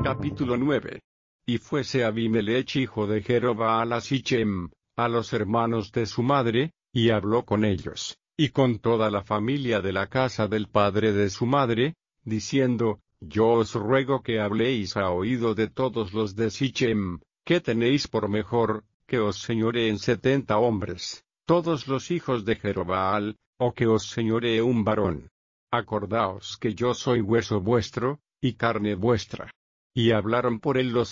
Capítulo 9. Y fuese Abimelech hijo de Jerobbaal a Sichem, a los hermanos de su madre, y habló con ellos, y con toda la familia de la casa del padre de su madre, diciendo: Yo os ruego que habléis a oído de todos los de Sichem, ¿qué tenéis por mejor, que os señoreen 70 hombres, todos los hijos de Jerobbaal, o que os señoree un varón? Acordaos que yo soy hueso vuestro, y carne vuestra. Y hablaron por él los